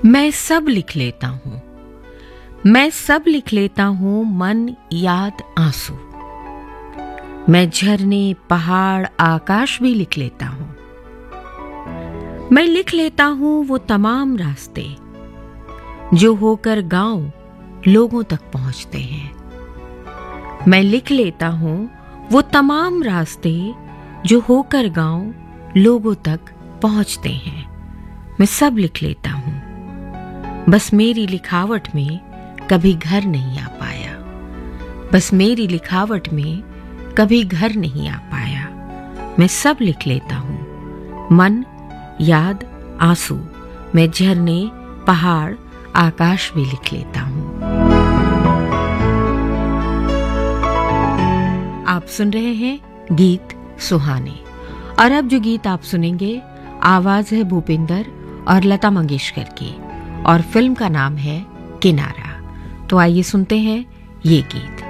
मैं सब लिख लेता हूँ, मैं सब लिख लेता हूँ, मन, याद, आंसू। मैं झरने, पहाड़, आकाश भी लिख लेता हूँ। मैं लिख लेता हूँ वो तमाम रास्ते जो होकर गांव लोगों तक पहुंचते हैं। मैं लिख लेता हूँ वो तमाम रास्ते जो होकर गांव लोगों तक पहुंचते हैं। मैं सब लिख लेता हूँ, बस मेरी लिखावट में कभी घर नहीं आ पाया। बस मेरी लिखावट में कभी घर नहीं आ पाया। मैं सब लिख लेता हूँ, मन, याद, आंसू। मैं झरने, पहाड़, आकाश भी लिख लेता हूँ। आप सुन रहे हैं गीत सुहाने, और अब जो गीत आप सुनेंगे आवाज है भूपिंदर और लता मंगेशकर की, और फिल्म का नाम है किनारा। तो आइए सुनते हैं ये गीत।